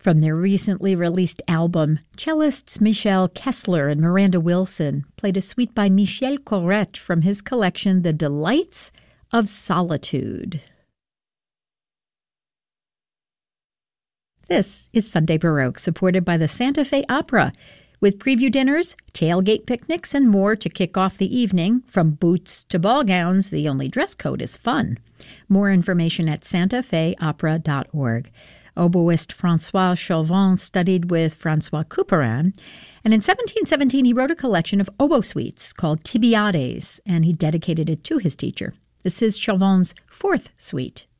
From their recently released album, cellists Michel Kessler and Miranda Wilson played a suite by Michel Corrette from his collection The Delights of Solitude. This is Sunday Baroque, supported by the Santa Fe Opera, with preview dinners, tailgate picnics, and more to kick off the evening. From boots to ball gowns, the only dress code is fun. More information at santafeopera.org. Oboist François Chauvin studied with François Couperin, and in 1717 he wrote a collection of oboe suites called Tibiades, and he dedicated it to his teacher. This is Chauvin's fourth suite.